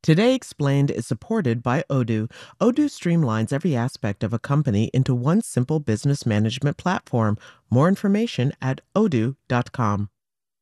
Today Explained is supported by Odoo. Odoo streamlines every aspect of a company into one simple business management platform. More information at odoo.com.